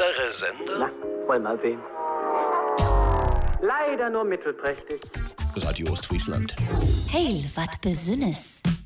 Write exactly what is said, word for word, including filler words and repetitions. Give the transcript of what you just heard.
andere Sender? Na, wollen mal sehen. Leider nur mittelprächtig. Radio Ostfriesland. Heil, wat Besünnes.